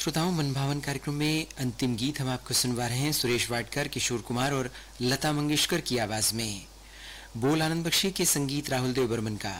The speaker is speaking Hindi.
श्रोताओं, मनभावन कार्यक्रम में अंतिम गीत हम आपको सुनवा रहे हैं सुरेश वाडकर, किशोर कुमार और लता मंगेशकर की आवाज में। बोल आनंद बख्शी के संगीत राहुल देव बर्मन का।